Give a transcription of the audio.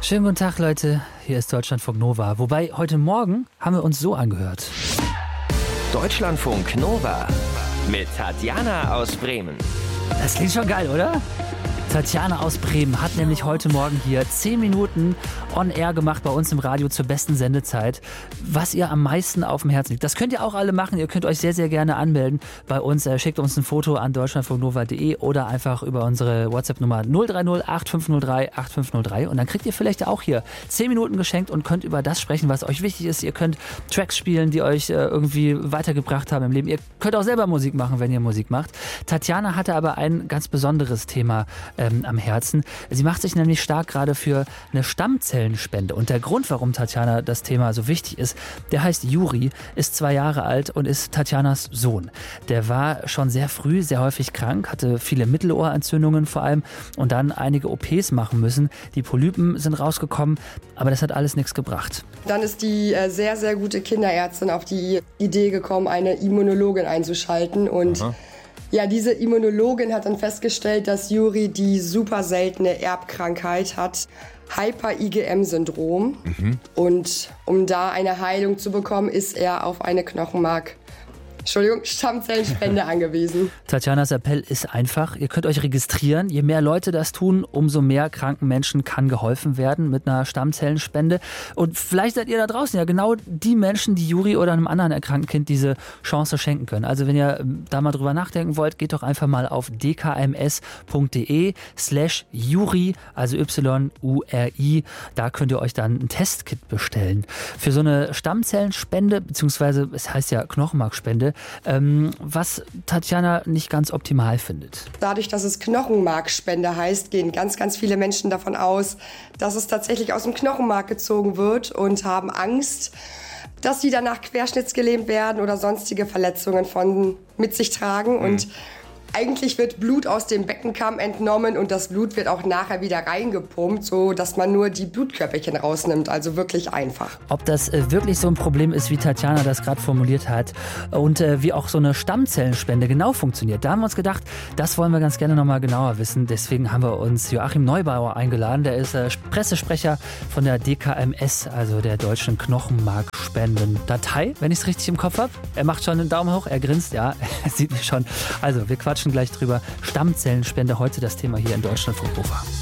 Schönen guten Tag, Leute. Hier ist Deutschlandfunk Nova. Wobei, heute Morgen haben wir uns so angehört. Deutschlandfunk Nova mit Tatjana aus Bremen. Das klingt schon geil, oder? Tatjana aus Bremen hat nämlich heute Morgen hier 10 Minuten on air gemacht bei uns im Radio zur besten Sendezeit, was ihr am meisten auf dem Herzen liegt. Das könnt ihr auch alle machen. Ihr könnt euch sehr, sehr gerne anmelden bei uns. Schickt uns ein Foto an deutschlandfunknova.de oder einfach über unsere WhatsApp-Nummer 030 8503 8503 und dann kriegt ihr vielleicht auch hier 10 Minuten geschenkt und könnt über das sprechen, was euch wichtig ist. Ihr könnt Tracks spielen, die euch irgendwie weitergebracht haben im Leben. Ihr könnt auch selber Musik machen, wenn ihr Musik macht. Tatjana hatte aber ein ganz besonderes Thema am Herzen. Sie macht sich nämlich stark gerade für eine Stammzellenspende. Und der Grund, warum Tatjana das Thema so wichtig ist, der heißt Juri, ist 2 Jahre alt und ist Tatjanas Sohn. Der war schon sehr früh, sehr häufig krank, hatte viele Mittelohrentzündungen vor allem und dann einige OPs machen müssen. Die Polypen sind rausgekommen, aber das hat alles nichts gebracht. Dann ist die sehr, sehr gute Kinderärztin auf die Idee gekommen, eine Immunologin einzuschalten und ja, diese Immunologin hat dann festgestellt, dass Juri die super seltene Erbkrankheit hat, Hyper-IgM-Syndrom. Und um da eine Heilung zu bekommen, ist er auf eine Stammzellenspende angewiesen. Tatjanas Appell ist einfach. Ihr könnt euch registrieren. Je mehr Leute das tun, umso mehr kranken Menschen kann geholfen werden mit einer Stammzellenspende. Und vielleicht seid ihr da draußen ja genau die Menschen, die Juri oder einem anderen erkrankten Kind diese Chance schenken können. Also wenn ihr da mal drüber nachdenken wollt, geht doch einfach mal auf dkms.de/Juri, also YURI. Da könnt ihr euch dann ein Testkit bestellen. Für so eine Stammzellenspende, beziehungsweise es heißt ja Knochenmarkspende, was Tatjana nicht ganz optimal findet. Dadurch, dass es Knochenmarkspende heißt, gehen ganz, ganz viele Menschen davon aus, dass es tatsächlich aus dem Knochenmark gezogen wird und haben Angst, dass sie danach querschnittsgelähmt werden oder sonstige Verletzungen mit sich tragen. Und eigentlich wird Blut aus dem Beckenkamm entnommen und das Blut wird auch nachher wieder reingepumpt, so dass man nur die Blutkörperchen rausnimmt. Also wirklich einfach. Ob das wirklich so ein Problem ist, wie Tatjana das gerade formuliert hat und wie auch so eine Stammzellenspende genau funktioniert, da haben wir uns gedacht, das wollen wir ganz gerne nochmal genauer wissen. Deswegen haben wir uns Joachim Neubauer eingeladen. Der ist Pressesprecher von der DKMS, also der Deutschen Knochenmarkspendendatei, wenn ich es richtig im Kopf habe. Er macht schon einen Daumen hoch, er grinst, ja, er sieht mich schon. Also wir quatschen gleich drüber. Stammzellenspende, heute das Thema hier in Deutschlandfunk Nova.